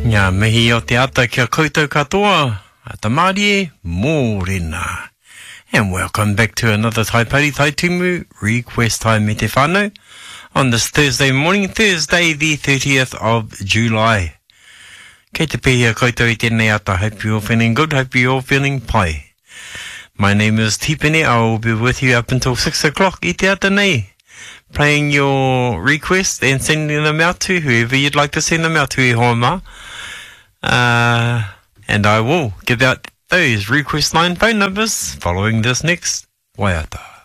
Ngā mihi o te ata kia koutou katoa, ata Mārie, mōrena. And welcome back to another Taipari Tai Tumu Request Time me te whānau on this Thursday morning, Thursday the 30th of July. Kei te pēhia koutou I tēnei ata, hope you're feeling good, hope you're feeling pai. My name is Tipene, I will be with you up until 6 o'clock I te ata nei. Playing your requests and sending them out to whoever you'd like to send them out to, Homa. And I will give out those request line phone numbers following this next waiata.